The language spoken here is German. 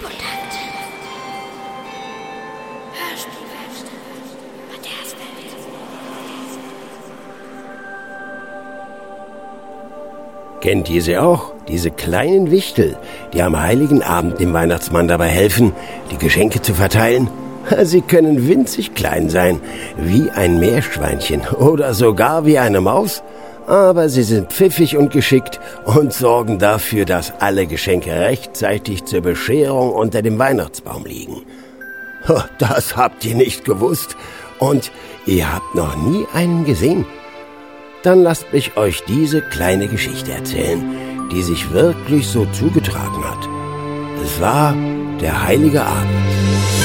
Kennt ihr sie auch? Diese kleinen Wichtel, die am Heiligen Abend dem Weihnachtsmann dabei helfen, die Geschenke zu verteilen? Sie können winzig klein sein, wie ein Meerschweinchen oder sogar wie eine Maus. Aber sie sind pfiffig und geschickt und sorgen dafür, dass alle Geschenke rechtzeitig zur Bescherung unter dem Weihnachtsbaum liegen. Das habt ihr nicht gewusst und ihr habt noch nie einen gesehen? Dann lasst mich euch diese kleine Geschichte erzählen, die sich wirklich so zugetragen hat. Es war der Heilige Abend.